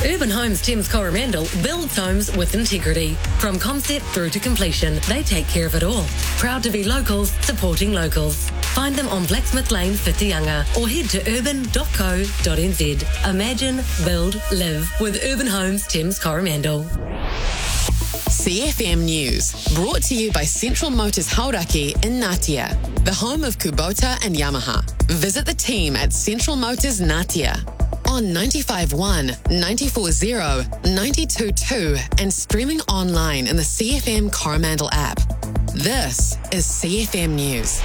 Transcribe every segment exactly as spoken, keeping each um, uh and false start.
Urban Homes Thames Coromandel builds homes with integrity. From concept through to completion, they take care of it all. Proud to be locals, supporting locals. Find them on Blacksmith Lane, Whitianga, or head to urban dot co dot n z. Imagine, build, live with Urban Homes Thames Coromandel. C F M News, brought to you by Central Motors Hauraki in Ngatea, the home of Kubota and Yamaha. Visit the team at Central Motors Ngatea on ninety-five point one, ninety-four point zero, ninety-two point two and streaming online in the C F M Coromandel app. This is C F M News.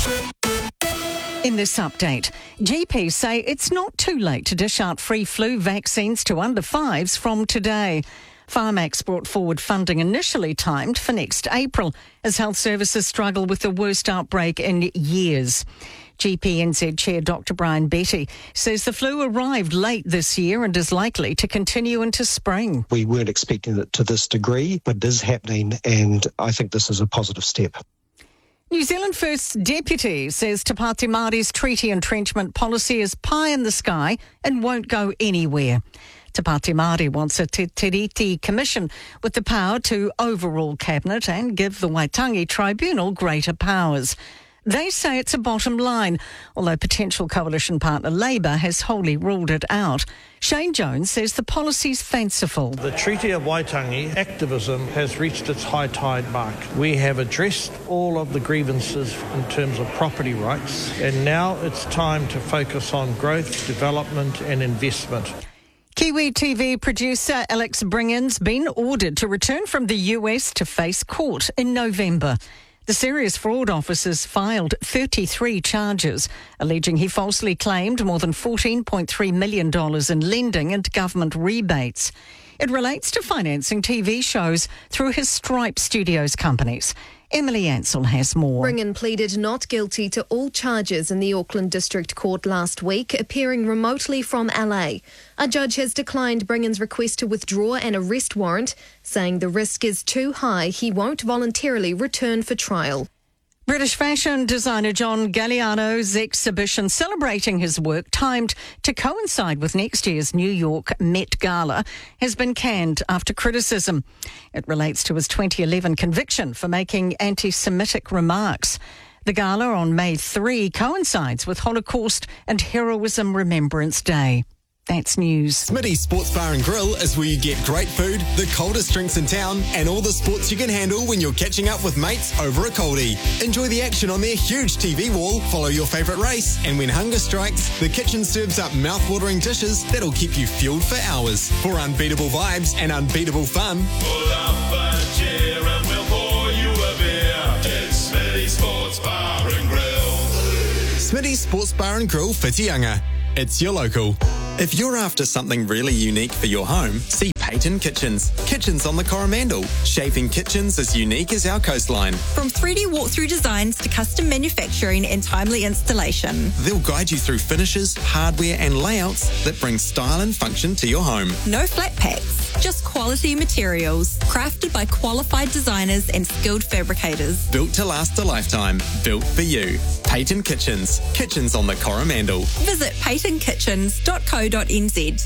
In this update, G Ps say it's not too late to dish out free flu vaccines to under fives from today. Pharmax brought forward funding initially timed for next April as health services struggle with the worst outbreak in years. G P N Z Chair Doctor Brian Betty says the flu arrived late this year and is likely to continue into spring. We weren't expecting it to this degree, but it is happening, and I think this is a positive step. New Zealand First Deputy says Te Pāti Māori's treaty entrenchment policy is pie in the sky and won't go anywhere. Te Pāti Māori wants a Te Tiriti Commission with the power to overrule Cabinet and give the Waitangi Tribunal greater powers. They say it's a bottom line, although potential coalition partner Labour has wholly ruled it out. Shane Jones says the policy's fanciful. The Treaty of Waitangi activism has reached its high tide mark. We have addressed all of the grievances in terms of property rights, and now it's time to focus on growth, development and investment. Kiwi T V producer Alex Bringan's been ordered to return from the U S to face court in November. The Serious Fraud Officers filed thirty-three charges, alleging he falsely claimed more than fourteen point three million dollars in lending and government rebates. It relates to financing T V shows through his Stripe Studios companies. Emily Ansell has more. Bringan pleaded not guilty to all charges in the Auckland District Court last week, appearing remotely from L A. A judge has declined Bringan's request to withdraw an arrest warrant, saying the risk is too high he won't voluntarily return for trial. British fashion designer John Galliano's exhibition celebrating his work, timed to coincide with next year's New York Met Gala, has been canned after criticism. It relates to his twenty eleven conviction for making anti-Semitic remarks. The gala on May third coincides with Holocaust and Heroism Remembrance Day. That's news. Smitty's Sports Bar and Grill is where you get great food, the coldest drinks in town, and all the sports you can handle when you're catching up with mates over a coldie. Enjoy the action on their huge T V wall, follow your favourite race, and when hunger strikes, the kitchen serves up mouth-watering dishes that'll keep you fueled for hours. For unbeatable vibes and unbeatable fun, pull up a chair and we'll pour you a beer. It's Smitty's Sports Bar and Grill. Smitty's Sports Bar and Grill, Whitianga. It's your local. If you're after something really unique for your home, see Payton Kitchens. Kitchens on the Coromandel. Shaping kitchens as unique as our coastline. From three D walkthrough designs to custom manufacturing and timely installation. They'll guide you through finishes, hardware and layouts that bring style and function to your home. No flat packs, just quality materials. Crafted by qualified designers and skilled fabricators. Built to last a lifetime. Built for you. Payton Kitchens. Kitchens on the Coromandel. Visit payton kitchens dot co dot n z.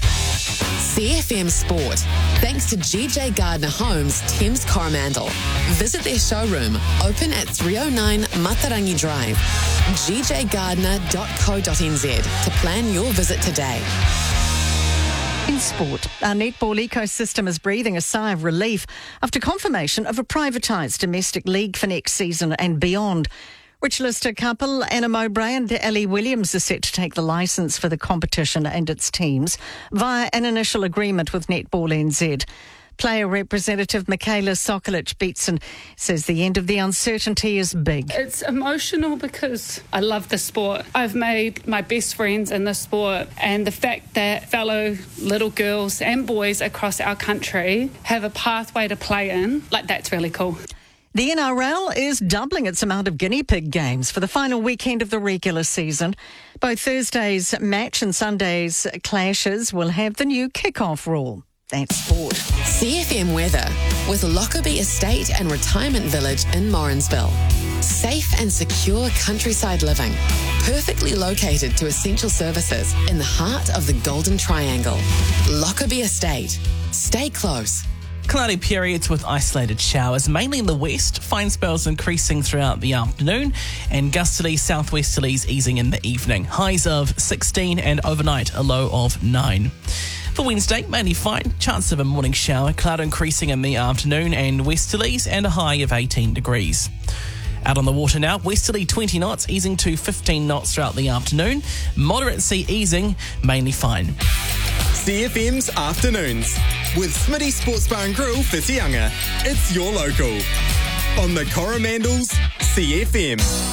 C F M Sport, thanks to G J Gardner Homes, Thames Coromandel. Visit their showroom, open at three oh nine Matarangi Drive. g j gardner dot co dot n z to plan your visit today. In sport, our netball ecosystem is breathing a sigh of relief after confirmation of a privatised domestic league for next season and beyond. Rich Lister couple Anna Mowbray and Ellie Williams are set to take the licence for the competition and its teams via an initial agreement with Netball N Z. Player representative Michaela Sokolic-Beatson says the end of the uncertainty is big. It's emotional because I love the sport. I've made my best friends in the sport, and the fact that fellow little girls and boys across our country have a pathway to play in, like, that's really cool. The N R L is doubling its amount of guinea pig games for the final weekend of the regular season. Both Thursday's match and Sunday's clashes will have the new kick-off rule. That's sport. C F M weather with Lockerbie Estate and Retirement Village in Morrinsville. Safe and secure countryside living. Perfectly located to essential services in the heart of the Golden Triangle. Lockerbie Estate. Stay close. Cloudy periods with isolated showers, mainly in the west. Fine spells increasing throughout the afternoon, and gusterly southwesterlies easing in the evening. Highs of sixteen, and overnight a low of nine. For Wednesday, mainly fine. Chance of a morning shower, cloud increasing in the afternoon, and westerlies, and a high of eighteen degrees. Out on the water now, westerly twenty knots, easing to fifteen knots throughout the afternoon. Moderate sea easing, mainly fine. C F M's Afternoons with Smitty Sports Bar and Grill, Whitianga. It's your local. On the Coromandels, C F M.